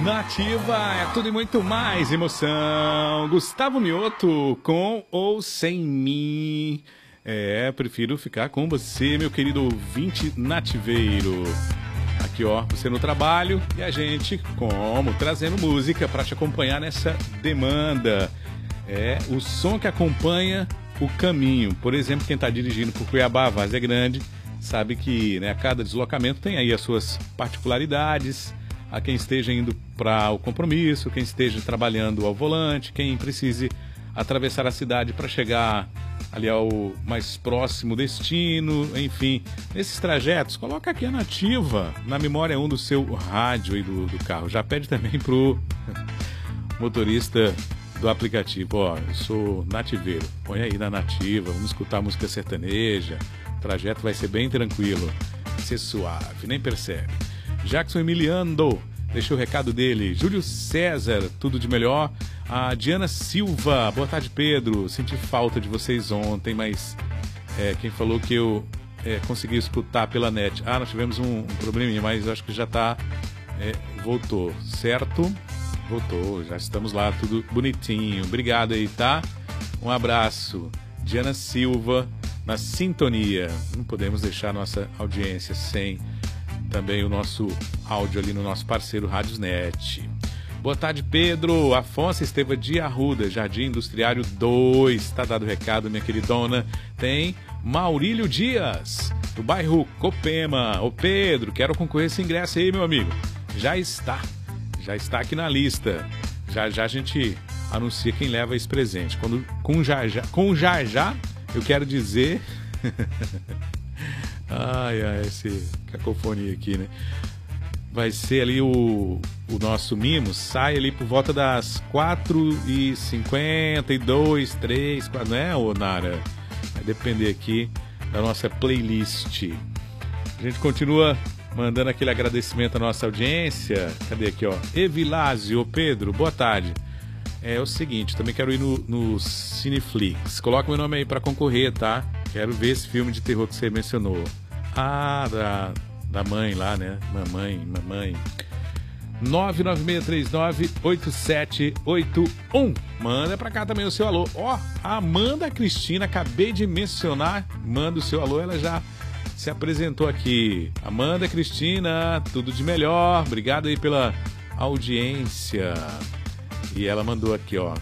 Nativa é tudo e muito mais emoção. Gustavo Mioto, com ou sem mim. Prefiro ficar com você, meu querido ouvinte nativeiro. Aqui, ó, você no trabalho e a gente, como? Trazendo música para te acompanhar nessa demanda. O som que acompanha o caminho. Por exemplo, quem está dirigindo por Cuiabá, Várzea Grande, sabe que, né, cada deslocamento tem aí as suas particularidades. A quem esteja indo para o compromisso, quem esteja trabalhando ao volante, quem precise atravessar a cidade para chegar ali ao mais próximo destino, enfim. Nesses trajetos, coloca aqui a Nativa na memória 1 do seu rádio aí do carro. Já pede também pro motorista do aplicativo, ó, eu sou nativeiro, põe aí na Nativa, vamos escutar música sertaneja, o trajeto vai ser bem tranquilo, vai ser suave, nem percebe. Jackson Emiliano, deixou o recado dele. Júlio César, tudo de melhor. A Diana Silva, boa tarde, Pedro. Senti falta de vocês ontem, mas quem falou que eu consegui escutar pela net. Nós tivemos um probleminha, mas acho que já tá. Voltou, certo? Voltou, já estamos lá, tudo bonitinho. Obrigado aí, tá? Um abraço. Diana Silva, na sintonia. Não podemos deixar nossa audiência sem também o nosso áudio ali no nosso parceiro Radiosnet. Boa tarde, Pedro. Afonso Esteva de Arruda, Jardim Industriário 2. Tá dado o recado, minha queridona. Tem Maurílio Dias, do bairro Copema. Ô, Pedro, quero concorrer esse ingresso aí, meu amigo. Já está aqui na lista. Já a gente anuncia quem leva esse presente. Com já, eu quero dizer... esse cacofonia aqui, né? Vai ser ali o nosso mimo, sai ali por volta das 4h52, 3, 4, não é, ô Nara? Vai depender aqui da nossa playlist. A gente continua mandando aquele agradecimento à nossa audiência. Cadê aqui, ó? Evilásio, Pedro, boa tarde. É o seguinte, também quero ir no Cineflix. Coloca meu nome aí pra concorrer, tá? Quero ver esse filme de terror que você mencionou. Da mãe lá, né? Mamãe. 996398781. Manda pra cá também o seu alô. Ó, a Amanda Cristina, acabei de mencionar. Manda o seu alô, ela já se apresentou aqui. Amanda Cristina, tudo de melhor. Obrigado aí pela audiência. E ela mandou aqui, ó.